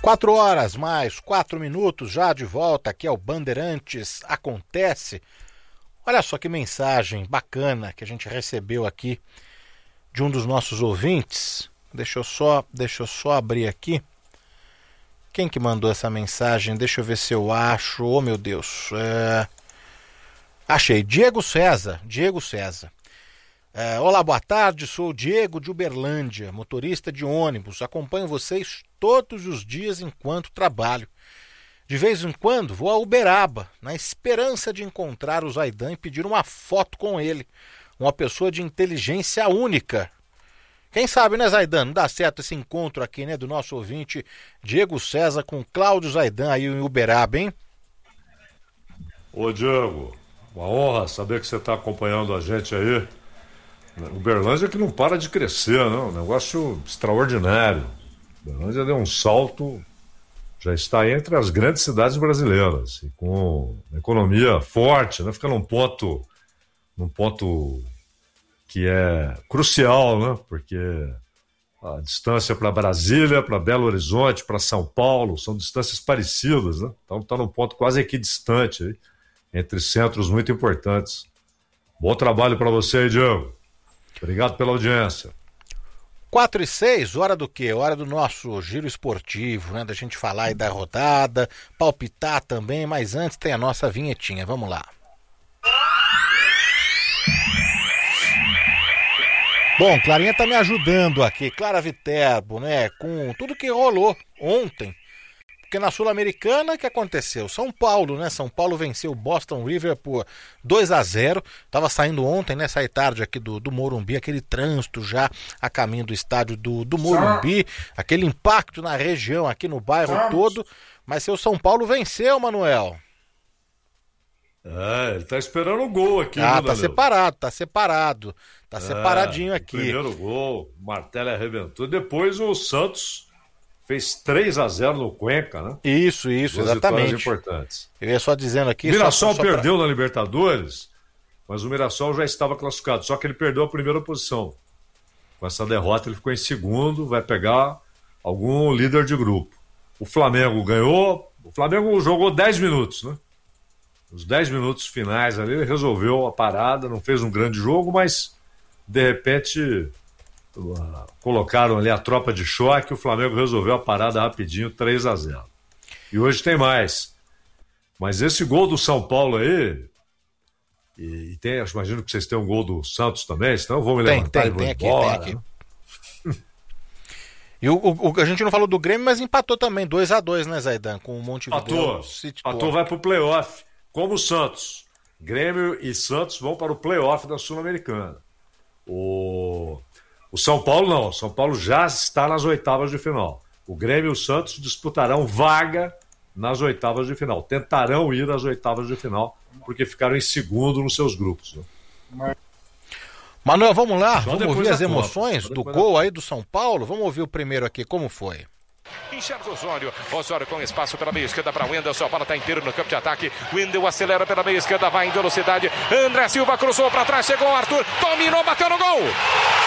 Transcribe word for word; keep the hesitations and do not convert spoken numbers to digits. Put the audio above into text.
Quatro horas mais quatro minutos já de volta aqui ao Bandeirantes Acontece. Olha só que mensagem bacana que a gente recebeu aqui de um dos nossos ouvintes. Deixa eu só, deixa eu só abrir aqui. Quem que mandou essa mensagem? Deixa eu ver se eu acho. Oh, meu Deus. É... Achei. Diego César. Diego César. É, olá, boa tarde, sou o Diego de Uberlândia, motorista de ônibus, acompanho vocês todos os dias enquanto trabalho. De vez em quando vou a Uberaba, na esperança de encontrar o Zaidan e pedir uma foto com ele, uma pessoa de inteligência única. Quem sabe, né, Zaidan, não dá certo esse encontro aqui, né, do nosso ouvinte Diego César com Cláudio Zaidan aí em Uberaba, hein? Ô, Diego, uma honra saber que você está acompanhando a gente aí. Uberlândia que não para de crescer, né? Um negócio extraordinário. Uberlândia deu um salto, já está entre as grandes cidades brasileiras, e com economia forte, né? Fica num ponto, num ponto que é crucial, né? Porque a distância para Brasília, para Belo Horizonte, para São Paulo, são distâncias parecidas, né? Então está num ponto quase equidistante aí, entre centros muito importantes. Bom trabalho para você aí, Diego. Obrigado pela audiência. quatro e seis, hora do quê? Hora do nosso giro esportivo, né? Da gente falar aí da rodada, palpitar também, mas antes tem a nossa vinhetinha, vamos lá. Bom, Clarinha tá me ajudando aqui, Clara Viterbo, né? Com tudo que rolou ontem. Porque na Sul-Americana, o que aconteceu? São Paulo, né? São Paulo venceu o Boston River por dois a zero. Tava saindo ontem, né? Saí tarde aqui do, do Morumbi, aquele trânsito já a caminho do estádio do, do Morumbi, aquele impacto na região, aqui no bairro todo. Mas seu São Paulo venceu, Manuel. É, ele tá esperando o gol aqui. Ah, né, tá separado, tá separado. Tá é, separadinho aqui. Primeiro gol, Martelli arrebentou. Depois o Santos fez três a zero no Cuenca, né? Isso, isso, Duas exatamente. Importantes. Eu ia só dizendo aqui... O Mirassol só, só perdeu pra... na Libertadores, mas o Mirassol já estava classificado, só que ele perdeu a primeira posição. Com essa derrota ele ficou em segundo, vai pegar algum líder de grupo. O Flamengo ganhou, o Flamengo jogou dez minutos, né? Os dez minutos finais ali ele resolveu a parada, não fez um grande jogo, mas de repente... colocaram ali a tropa de choque, o Flamengo resolveu a parada rapidinho, três a zero. E hoje tem mais. Mas esse gol do São Paulo aí, e, e tem, eu imagino que vocês têm um gol do Santos também, senão eu vou me levantar tem, e vou tem aqui, embora. Tem aqui. E o, o, a gente não falou do Grêmio, mas empatou também, dois a dois, né, Zaidan? Com o Montevideo. Empatou, empatou, vai pro playoff, como o Santos. Grêmio e Santos vão para o playoff da Sul-Americana. O... O São Paulo não, o São Paulo já está nas oitavas de final. O Grêmio e o Santos disputarão vaga nas oitavas de final. Tentarão ir às oitavas de final, porque ficaram em segundo nos seus grupos. Né? Manuel, vamos lá, Só vamos ouvir as emoções conta. do gol aí do São Paulo. Vamos ouvir o primeiro aqui, como foi? Enxerga o Osório, Osório com espaço pela meia esquerda para Wendel, São Paulo está inteiro no campo de ataque, Wendel acelera pela meia esquerda, vai em velocidade, André Silva cruzou para trás, chegou o Arthur, dominou, bateu no gol!